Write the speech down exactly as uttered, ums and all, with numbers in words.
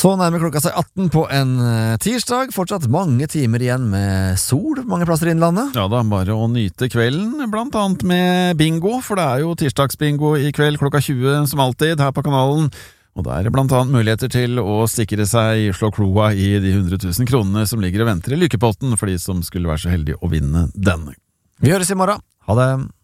Så nærmer klokka seg atten på en eh, tirsdag, fortsatt mange timer igjen med sol, mange plasser i innlandet. Ja da, bare å nyte kvelden, blant annet med bingo, for det er jo tirsdagsbingo i kveld klokka tjue som alltid her på kanalen. Og det er blant annet muligheter til å sikre seg slå kloa i de hundre tusen kronene som ligger og venter i lykkepotten for de som skulle være så heldige å vinne denne. Vi høres i morgen. Ha det!